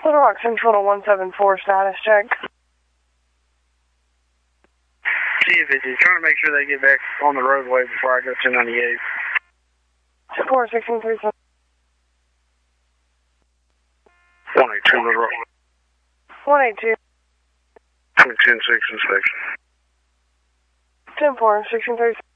Little Rock Central to 174 status check. G50, trying to make sure they get back on the roadway before I go 1098. 4, 1637. 182 Little Rock. 182. 10-6 inspection. 10-4, 1637.